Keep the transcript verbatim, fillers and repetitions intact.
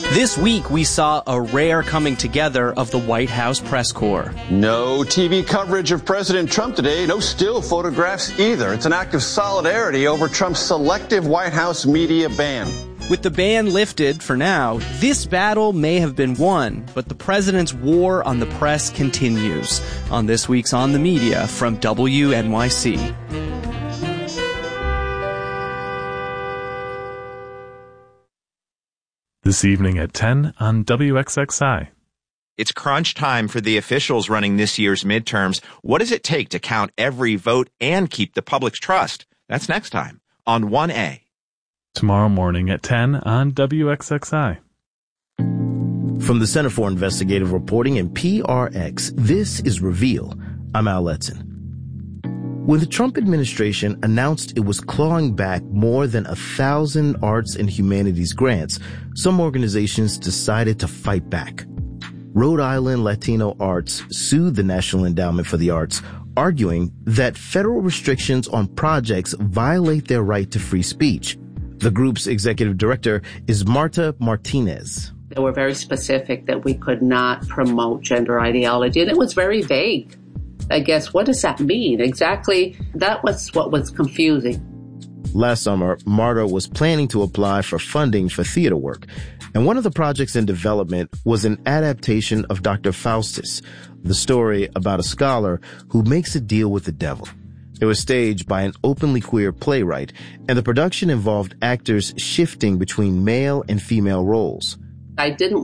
This week, we saw a rare coming together of the White House press corps. No T V coverage of President Trump today. No still photographs either. It's an act of solidarity over Trump's selective White House media ban. With the ban lifted for now, this battle may have been won, but the president's war on the press continues. On this week's On the Media from W N Y C. This evening at ten on W X X I. It's crunch time for the officials running this year's midterms. What does it take to count every vote and keep the public's trust? That's next time on one A. Tomorrow morning at ten on W X X I. From the Center for Investigative Reporting and P R X, this is Reveal. I'm Al Letson. When the Trump administration announced it was clawing back more than a thousand arts and humanities grants, some organizations decided to fight back. Rhode Island Latino Arts sued the National Endowment for the Arts, arguing that federal restrictions on projects violate their right to free speech. The group's executive director is Marta Martinez. They were very specific that we could not promote gender ideology, and it was very vague. I guess, what does that mean? Exactly, that was what was confusing. Last summer, Marta was planning to apply for funding for theater work, and one of the projects in development was an adaptation of Doctor Faustus, the story about a scholar who makes a deal with the devil. It was staged by an openly queer playwright, and the production involved actors shifting between male and female roles. I didn't